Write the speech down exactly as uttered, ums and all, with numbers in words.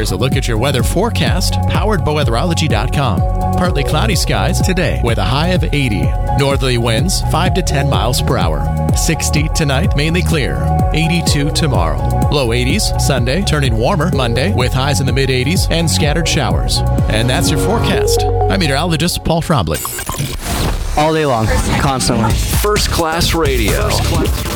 Here's a look at your weather forecast, powered by weatherology dot com. Partly cloudy skies today with a high of eighty. Northerly winds five to ten miles per hour. sixty tonight, mainly clear. eighty-two tomorrow. Low eighties Sunday, turning warmer Monday with highs in the mid eighties and scattered showers. And that's your forecast. I'm meteorologist Paul Trombley. All day long, constantly. First Class Radio.